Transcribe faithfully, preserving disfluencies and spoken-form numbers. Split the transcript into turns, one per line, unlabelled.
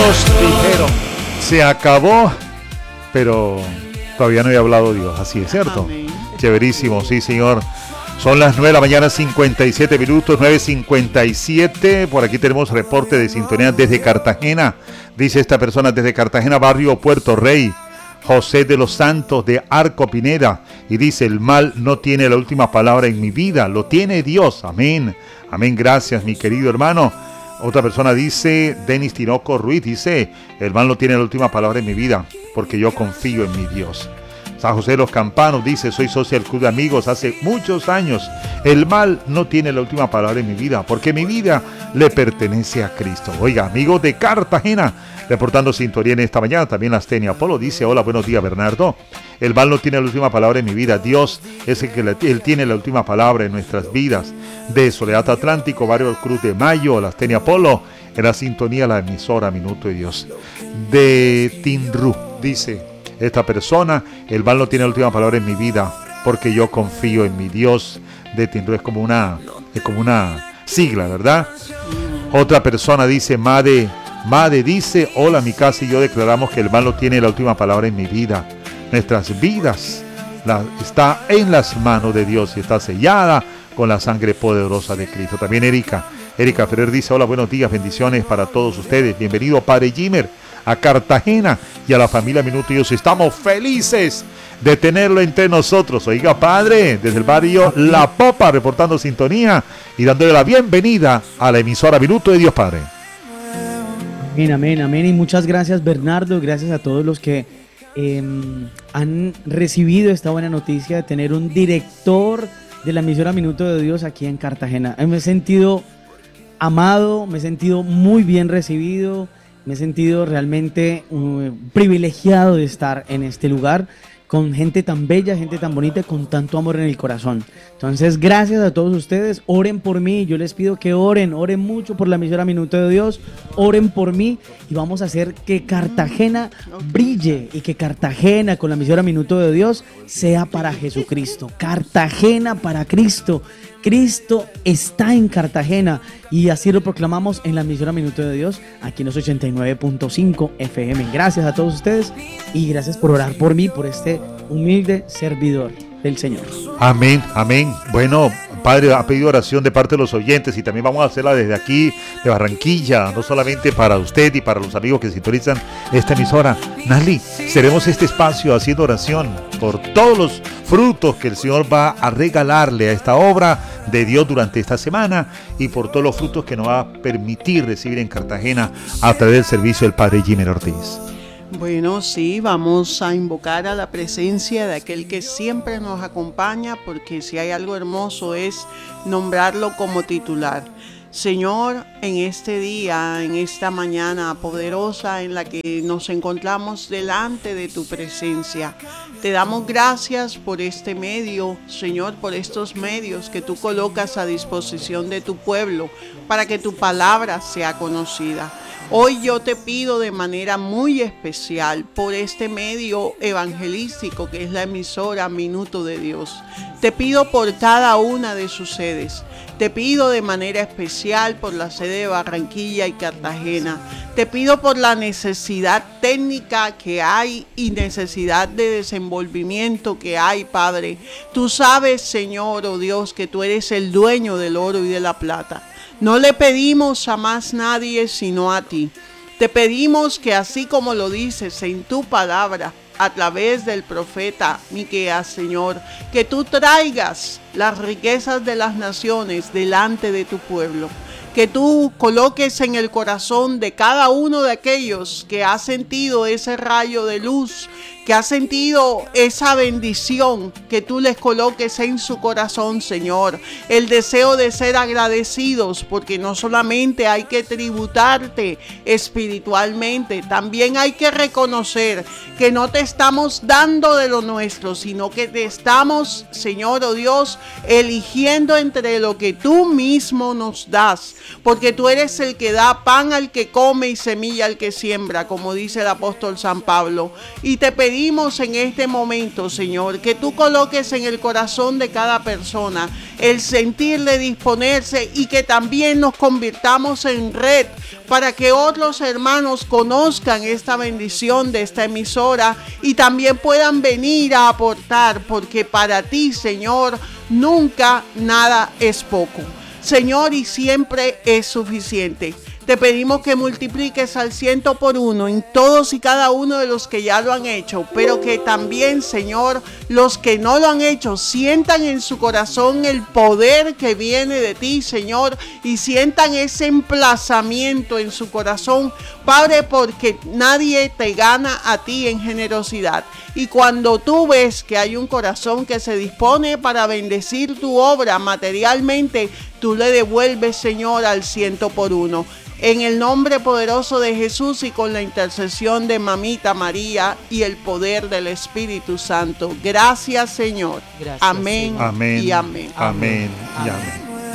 Muchos dijeron, se acabó, pero todavía no había hablado Dios. Así es, ¿cierto?
Amén.
Chéverísimo, sí, señor. Son las nueve de la mañana, cincuenta y siete minutos, nueve cincuenta y siete. Por aquí tenemos reporte de sintonía desde Cartagena. Dice esta persona, desde Cartagena, barrio Puerto Rey. José de los Santos de Arco Pineda. Y dice, el mal no tiene la última palabra en mi vida, lo tiene Dios. Amén. Amén, gracias, mi querido hermano. Otra persona dice, Denis Tinoco Ruiz, dice, el mal no tiene la última palabra en mi vida, porque yo confío en mi Dios. San José de los Campanos dice, soy socio del Club de Amigos hace muchos años. El mal no tiene la última palabra en mi vida, porque mi vida le pertenece a Cristo. Oiga, amigos de Cartagena, reportando sintonía en esta mañana, también la Astenia Polo dice, hola, buenos días, Bernardo. El mal no tiene la última palabra en mi vida. Dios es el que le, él tiene la última palabra en nuestras vidas. De Soledad Atlántico, barrio Cruz de Mayo, la Astenia Polo, en la sintonía la emisora Minuto de Dios. De Tinru, dice esta persona, el mal no tiene la última palabra en mi vida, porque yo confío en mi Dios. De Tinru es como una, es como una sigla, ¿verdad? Otra persona dice, Made, Made dice, hola, mi casa y yo declaramos que el mal no tiene la última palabra en mi vida. Nuestras vidas la, está en las manos de Dios y está sellada con la sangre poderosa de Cristo. También Erika, Erika Ferrer dice, hola, buenos días, bendiciones para todos ustedes. Bienvenido, Padre Jimmer, a Cartagena y a la familia Minuto Dios. Estamos felices de tenerlo entre nosotros. Oiga, Padre, desde el barrio La Popa, reportando sintonía y dándole la bienvenida a la emisora Minuto de Dios, Padre.
Amén, amén, amén. Y muchas gracias, Bernardo. Gracias a todos los que eh, han recibido esta buena noticia de tener un director de la emisora Minuto de Dios aquí en Cartagena. Me he sentido amado, me he sentido muy bien recibido, me he sentido realmente uh, privilegiado de estar en este lugar con gente tan bella, gente tan bonita, con tanto amor en el corazón. Entonces, gracias a todos ustedes, oren por mí, yo les pido que oren, oren mucho por la emisora Minuto de Dios, oren por mí y vamos a hacer que Cartagena brille y que Cartagena con la emisora Minuto de Dios sea para Jesucristo. Cartagena para Cristo. Cristo está en Cartagena y así lo proclamamos en la emisora Minuto de Dios, aquí en los ochenta y nueve punto cinco F M. Gracias a todos ustedes y gracias por orar por mí, por este humilde servidor del Señor.
Amén, amén. Bueno, Padre, ha pedido oración de parte de los oyentes y también vamos a hacerla desde aquí, de Barranquilla, no solamente para usted y para los amigos que sintonizan esta emisora. Nali, seremos este espacio haciendo oración por todos los frutos que el Señor va a regalarle a esta obra de Dios durante esta semana y por todos los frutos que nos va a permitir recibir en Cartagena a través del servicio del Padre Jimmer Ortiz.
Bueno, sí, vamos a invocar a la presencia de aquel que siempre nos acompaña, porque si hay algo hermoso es nombrarlo como titular. Señor, en este día, en esta mañana poderosa en la que nos encontramos delante de tu presencia, te damos gracias por este medio, Señor, por estos medios que tú colocas a disposición de tu pueblo para que tu palabra sea conocida. Hoy yo te pido de manera muy especial por este medio evangelístico que es la emisora Minuto de Dios. Te pido por cada una de sus sedes. Te pido de manera especial por la sede de Barranquilla y Cartagena. Te pido por la necesidad técnica que hay y necesidad de desenvolvimiento que hay, Padre. Tú sabes, Señor, oh Dios, que tú eres el dueño del oro y de la plata. No le pedimos a más nadie sino a ti. Te pedimos que así como lo dices en tu palabra, a través del profeta Miqueas, Señor, que tú traigas las riquezas de las naciones delante de tu pueblo. Que tú coloques en el corazón de cada uno de aquellos que ha sentido ese rayo de luz, que ha sentido esa bendición, que tú les coloques en su corazón, Señor, el deseo de ser agradecidos, porque no solamente hay que tributarte espiritualmente, también hay que reconocer que no te estamos dando de lo nuestro, sino que te estamos, Señor, oh Dios, eligiendo entre lo que tú mismo nos das, porque tú eres el que da pan al que come y semilla al que siembra, como dice el apóstol San Pablo. Y te pedimos pedimos en este momento, Señor, que tú coloques en el corazón de cada persona el sentir de disponerse y que también nos convirtamos en red para que otros hermanos conozcan esta bendición de esta emisora y también puedan venir a aportar, porque para ti, Señor, nunca nada es poco. Señor, y siempre es suficiente. Te pedimos que multipliques al ciento por uno en todos y cada uno de los que ya lo han hecho, pero que también, Señor, los que no lo han hecho sientan en su corazón el poder que viene de ti, Señor, y sientan ese emplazamiento en su corazón, Padre, porque nadie te gana a ti en generosidad. Y cuando tú ves que hay un corazón que se dispone para bendecir tu obra materialmente, tú le devuelves, Señor, al ciento por uno. En el nombre poderoso de Jesús y con la intercesión de Mamita María y el poder del Espíritu Santo. Gracias, Señor.
Gracias,
amén,
Señor.
Amén.
y amén.
Amén y amén.